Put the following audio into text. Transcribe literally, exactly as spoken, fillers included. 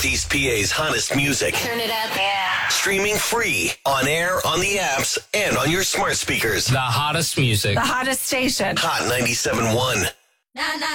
Northeast P A's hottest music. Turn it up. Yeah. Streaming free, on air, on the apps, and on your smart speakers. The hottest music. The hottest station. Hot ninety-seven point one. Nah, nah.